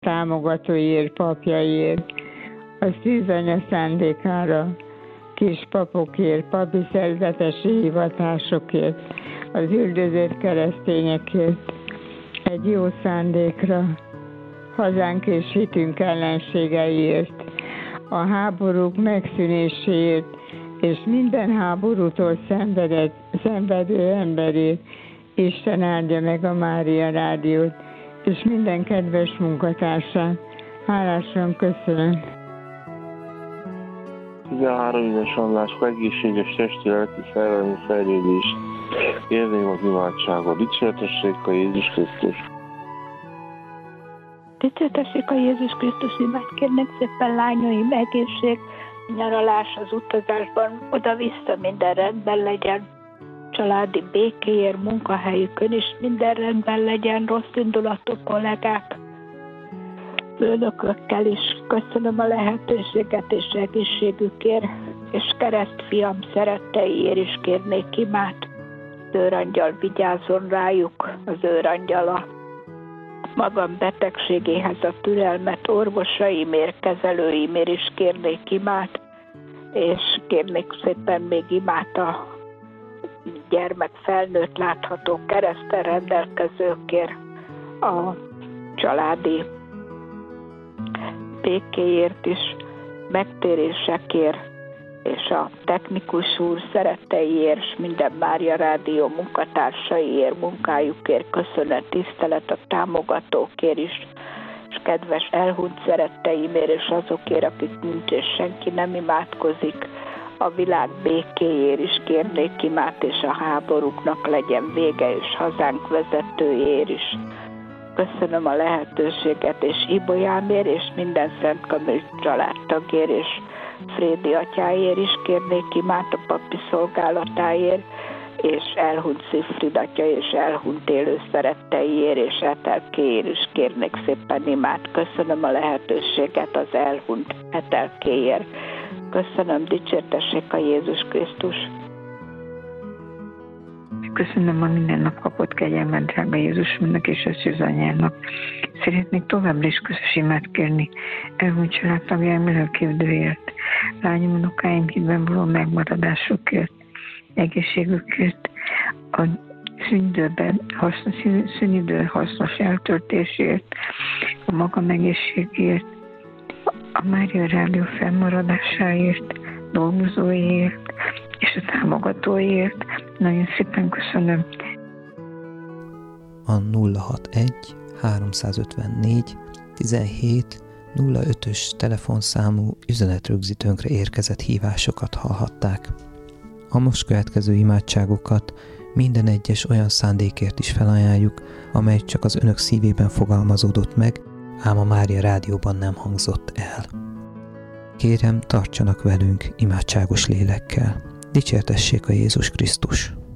támogatóiért, papjaiért, a szűzanya szándékára, kispapokért, papi szerzetesi hivatásokért, az üldözött keresztényekért, egy jó szándékra, hazánk és hitünk ellenségeiért, a háborúk megszűnéséért, és minden háborútól szenvedő emberért. Isten áldja meg a Mária Rádiót, és minden kedves munkatársát. Hálásan köszönöm. 13 éves András, egészséges testi, lelki, szellemi fejlődést. Érném az imádságot. Dicsértessék a Jézus Krisztus. Dicsértessék a Jézus Krisztus, imád kérnek szépen lányaim, egészség, nyaralás az utazásban, oda-vissza minden rendben legyen, családi békéért, munkahelyükön is minden rendben legyen, rossz indulatú kollégák, főnökökkel is. Köszönöm a lehetőséget és egészségükért, és keresztfiam szeretteiért is kérnék imát. Az őrangyal vigyázzon rájuk, az őrangyal a magam betegségéhez a türelmet, orvosaimért, kezelőimért is kérnék imát, és kérnék szépen még imát a gyermek felnőtt látható kereszten rendelkezőkért, a családi békéért is, megtérésekért, és a technikus úr szeretteiért, és minden Mária Rádió munkatársaiért, munkájukért köszönet, tisztelet, a támogatókért is, és kedves elhunyt szeretteimért, és azokért, akik nincs, és senki nem imádkozik, a világ békéért is kérnék imát, és a háborúknak legyen vége, és hazánk vezetőjéért is. Köszönöm a lehetőséget, és Ibolyámért, és minden Szent Kamil családtagért, és Frédi atyáért is kérnék imát, a papi szolgálatáért, és elhunyt Szifrid atya, és elhunyt élő szeretteiért, és Etelkéért is kérnék szépen imát. Köszönöm a lehetőséget az elhunyt Etelkéért. Köszönöm, dicsértessék a Jézus Krisztus. Köszönöm a minden nap kapott kegyelmet, drága Jézusnak és a szűzanyának. Szeretnék továbbra is közös imát kérni elhunyt családtagjaim örökkérdőért, lányom, unokáim hitben való megmaradásukért, egészségükért, a szünidő hasznos eltöltésért, a magam egészségért, a Mária Rádió fennmaradásáért, dolgozóiért és a támogatóiért. Nagyon szépen köszönöm. A 061 354 17 05-ös telefonszámú üzenetrögzítőnkre érkezett hívásokat hallhatták. A most következő imádságokat minden egyes olyan szándékért is felajánljuk, amely csak az önök szívében fogalmazódott meg, ám a Mária Rádióban nem hangzott el. Kérem, tartsanak velünk imádságos lélekkel. Dicsértessék a Jézus Krisztus!